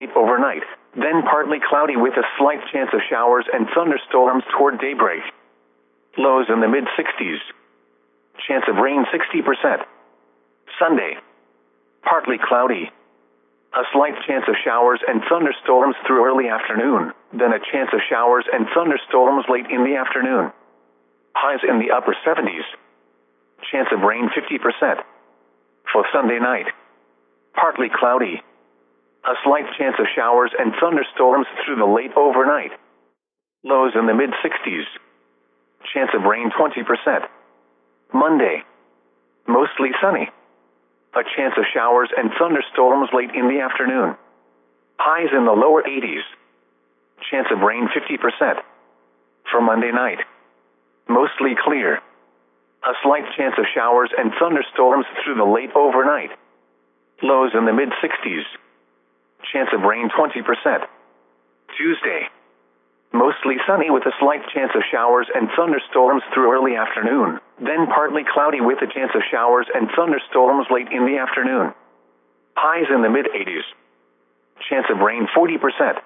overnight, then partly cloudy with a slight chance of showers and thunderstorms toward daybreak. Lows in the mid-60s. Chance of rain 60%. Sunday. Partly cloudy. A slight chance of showers and thunderstorms through early afternoon, then a chance of showers and thunderstorms late in the afternoon. Highs in the upper 70s. Chance of rain 50%. For Sunday night. Partly cloudy. A slight chance of showers and thunderstorms through the late overnight. Lows in the mid-60s. Chance of rain 20%. Monday. Mostly sunny. A chance of showers and thunderstorms late in the afternoon. Highs in the lower 80s. Chance of rain 50%. For Monday night. Mostly clear. A slight chance of showers and thunderstorms through the late overnight. Lows in the mid-60s. Chance of rain 20%. Tuesday. Mostly sunny with a slight chance of showers and thunderstorms through early afternoon, then partly cloudy with a chance of showers and thunderstorms late in the afternoon. Highs in the mid-80s. Chance of rain 40%.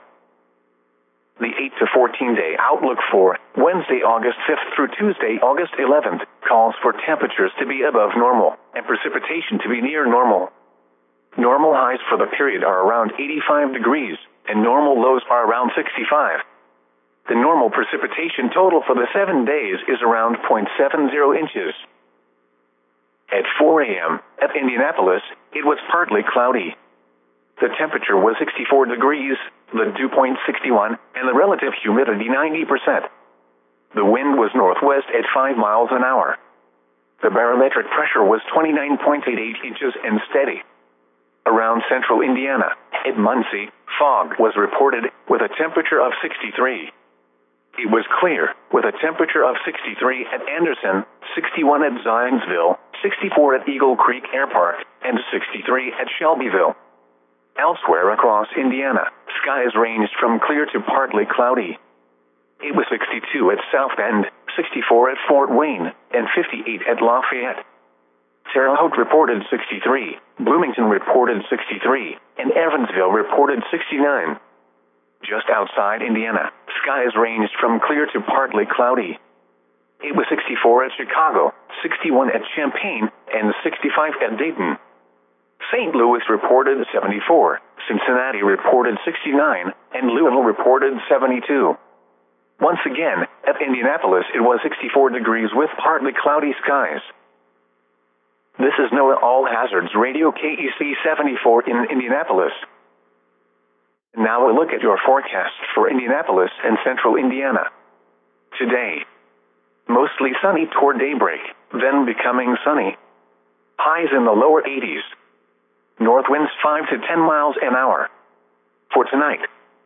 The 8 to 14 day outlook for Wednesday, August 5th through Tuesday, August 11th, calls for temperatures to be above normal and precipitation to be near normal. Normal highs for the period are around 85 degrees, and normal lows are around 65. The normal precipitation total for the 7 days is around 0.70 inches. At 4 a.m., at Indianapolis, it was partly cloudy. The temperature was 64 degrees, the dew point 61, and the relative humidity 90%. The wind was northwest at 5 miles an hour. The barometric pressure was 29.88 inches and steady. Around central Indiana, at Muncie, fog was reported with a temperature of 63. It was clear, with a temperature of 63 at Anderson, 61 at Zionsville, 64 at Eagle Creek Air Park, and 63 at Shelbyville. Elsewhere across Indiana, skies ranged from clear to partly cloudy. It was 62 at South Bend, 64 at Fort Wayne, and 58 at Lafayette. Terre Haute reported 63, Bloomington reported 63, and Evansville reported 69. Just outside Indiana, skies ranged from clear to partly cloudy. It was 64 at Chicago, 61 at Champaign, and 65 at Dayton. St. Louis reported 74, Cincinnati reported 69, and Louisville reported 72. Once again, at Indianapolis it was 64 degrees with partly cloudy skies. This is NOAA All Hazards Radio KEC 74 in Indianapolis. Now a look at your forecast for Indianapolis and central Indiana. Today, mostly sunny toward daybreak, then becoming sunny. Highs in the lower 80s. North winds 5 to 10 miles an hour. For tonight,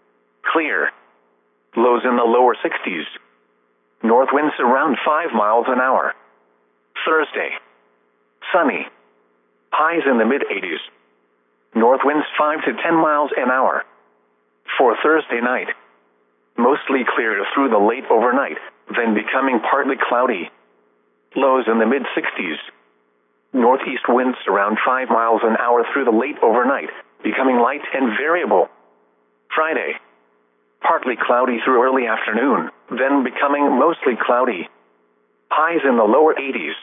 clear. Lows in the lower 60s. North winds around 5 miles an hour. Thursday, sunny. Highs in the mid-80s. North winds 5 to 10 miles an hour. For Thursday night, mostly clear through the late overnight, then becoming partly cloudy. Lows in the mid-60s. Northeast winds around 5 miles an hour through the late overnight, becoming light and variable. Friday, partly cloudy through early afternoon, then becoming mostly cloudy. Highs in the lower 80s.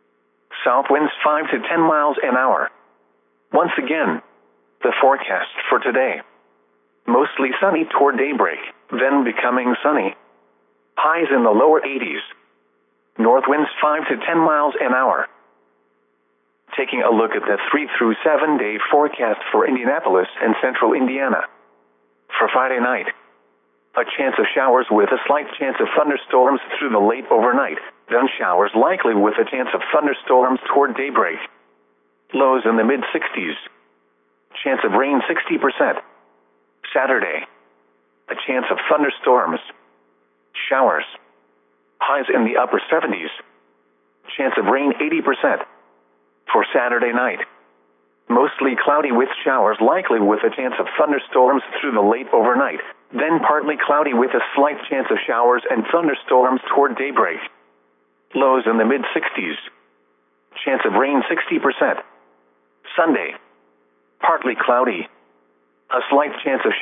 South winds 5 to 10 miles an hour. Once again, the forecast for today. Mostly sunny toward daybreak, then becoming sunny. Highs in the lower 80s. North winds 5 to 10 miles an hour. Taking a look at the 3 through 7 day forecast for Indianapolis and central Indiana. For Friday night, a chance of showers with a slight chance of thunderstorms through the late overnight, then showers likely with a chance of thunderstorms toward daybreak. Lows in the mid-60s. Chance of rain 60%. Saturday, a chance of thunderstorms. Showers. Highs in the upper 70s. Chance of rain 80%. For Saturday night, mostly cloudy with showers likely with a chance of thunderstorms through the late overnight, then partly cloudy with a slight chance of showers and thunderstorms toward daybreak. Lows in the mid-60s. Chance of rain 60%. Sunday, partly cloudy. A slight chance of